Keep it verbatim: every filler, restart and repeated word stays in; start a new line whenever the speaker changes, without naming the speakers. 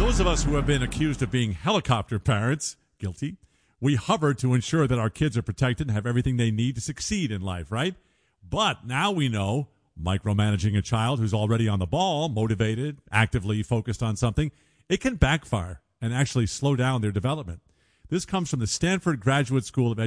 Those of us who have been accused of being helicopter parents, guilty, we hover to ensure that our kids are protected and have everything they need to succeed in life, right? But now we know micromanaging a child who's already on the ball, motivated, actively focused on something, it can backfire and actually slow down their development. This comes from the Stanford Graduate School of Education.